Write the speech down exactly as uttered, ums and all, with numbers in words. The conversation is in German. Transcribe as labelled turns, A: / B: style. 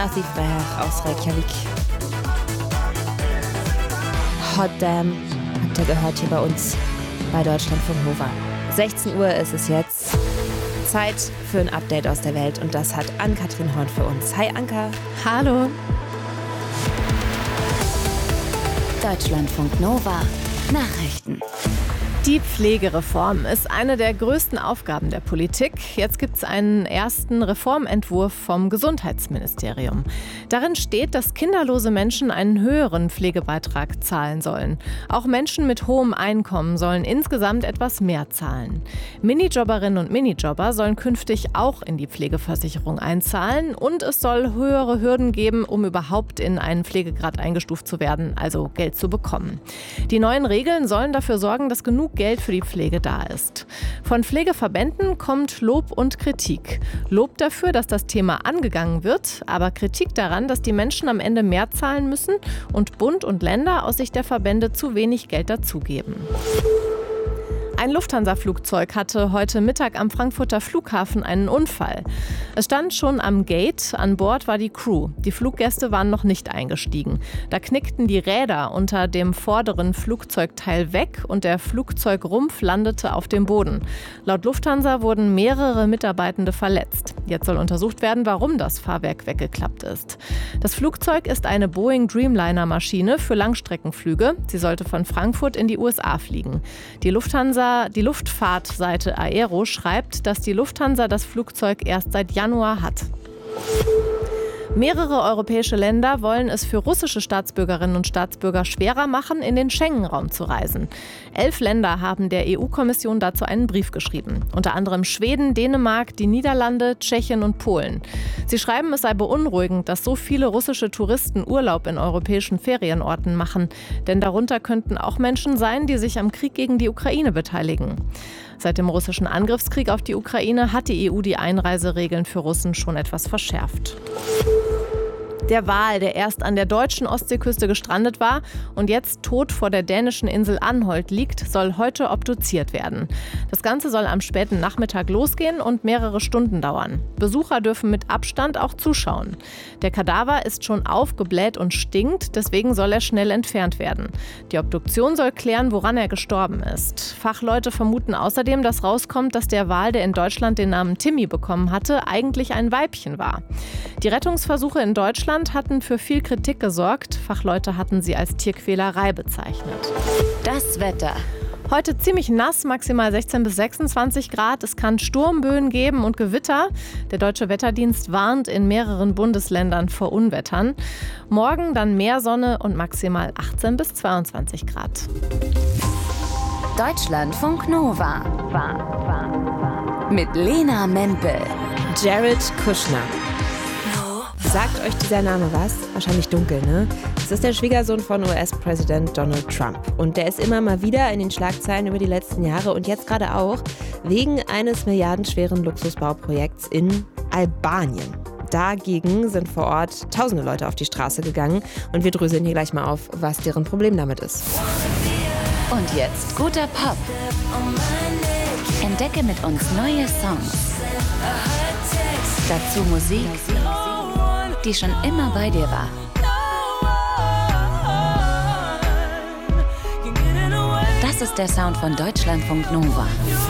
A: Asif Beher aus Reykjavik. Hot Damn habt ihr gehört hier bei uns bei Deutschlandfunk Nova. sechzehn Uhr ist es jetzt. Zeit für ein Update aus der Welt und das hat Ann-Kathrin Horn für uns. Hi Anka.
B: Hallo.
C: Deutschlandfunk Nova Nachrichten.
B: Die Pflegereform ist eine der größten Aufgaben der Politik. Jetzt gibt es einen ersten Reformentwurf vom Gesundheitsministerium. Darin steht, dass kinderlose Menschen einen höheren Pflegebeitrag zahlen sollen. Auch Menschen mit hohem Einkommen sollen insgesamt etwas mehr zahlen. Minijobberinnen und Minijobber sollen künftig auch in die Pflegeversicherung einzahlen und es soll höhere Hürden geben, um überhaupt in einen Pflegegrad eingestuft zu werden, also Geld zu bekommen. Die neuen Regeln sollen dafür sorgen, dass genug Geld für die Pflege da ist. Von Pflegeverbänden kommt Lob und Kritik. Lob dafür, dass das Thema angegangen wird, aber Kritik daran, dass die Menschen am Ende mehr zahlen müssen und Bund und Länder aus Sicht der Verbände zu wenig Geld dazugeben. Ein Lufthansa-Flugzeug hatte heute Mittag am Frankfurter Flughafen einen Unfall. Es stand schon am Gate, an Bord war die Crew. Die Fluggäste waren noch nicht eingestiegen. Da knickten die Räder unter dem vorderen Flugzeugteil weg und der Flugzeugrumpf landete auf dem Boden. Laut Lufthansa wurden mehrere Mitarbeitende verletzt. Jetzt soll untersucht werden, warum das Fahrwerk weggeklappt ist. Das Flugzeug ist eine Boeing Dreamliner-Maschine für Langstreckenflüge. Sie sollte von Frankfurt in die U S A fliegen. Die Lufthansa Die Luftfahrtseite Aero schreibt, dass die Lufthansa das Flugzeug erst seit Januar hat. Mehrere europäische Länder wollen es für russische Staatsbürgerinnen und Staatsbürger schwerer machen, in den Schengen-Raum zu reisen. Elf Länder haben der E U-Kommission dazu einen Brief geschrieben. Unter anderem Schweden, Dänemark, die Niederlande, Tschechien und Polen. Sie schreiben, es sei beunruhigend, dass so viele russische Touristen Urlaub in europäischen Ferienorten machen. Denn darunter könnten auch Menschen sein, die sich am Krieg gegen die Ukraine beteiligen. Seit dem russischen Angriffskrieg auf die Ukraine hat die E U die Einreiseregeln für Russen schon etwas verschärft. Der Wal, der erst an der deutschen Ostseeküste gestrandet war und jetzt tot vor der dänischen Insel Anholt liegt, soll heute obduziert werden. Das Ganze soll am späten Nachmittag losgehen und mehrere Stunden dauern. Besucher dürfen mit Abstand auch zuschauen. Der Kadaver ist schon aufgebläht und stinkt, deswegen soll er schnell entfernt werden. Die Obduktion soll klären, woran er gestorben ist. Fachleute vermuten außerdem, dass rauskommt, dass der Wal, der in Deutschland den Namen Timmy bekommen hatte, eigentlich ein Weibchen war. Die Rettungsversuche in Deutschland hatten für viel Kritik gesorgt. Fachleute hatten sie als Tierquälerei bezeichnet.
C: Das Wetter.
B: Heute ziemlich nass, maximal sechzehn bis sechsundzwanzig Grad. Es kann Sturmböen geben und Gewitter. Der Deutsche Wetterdienst warnt in mehreren Bundesländern vor Unwettern. Morgen dann mehr Sonne und maximal achtzehn bis zweiundzwanzig Grad.
C: Deutschlandfunk Nova. Mit Lena Mempel.
A: Jared Kushner. Sagt euch dieser Name was? Wahrscheinlich dunkel, ne? Das ist der Schwiegersohn von U S-Präsident Donald Trump. Und der ist immer mal wieder in den Schlagzeilen über die letzten Jahre und jetzt gerade auch wegen eines milliardenschweren Luxusbauprojekts in Albanien. Dagegen sind vor Ort tausende Leute auf die Straße gegangen und wir dröseln hier gleich mal auf, was deren Problem damit ist.
C: Und jetzt guter Pop. Entdecke mit uns neue Songs. Dazu Musik, die schon immer bei dir war. Das ist der Sound von Deutschlandfunk Nova.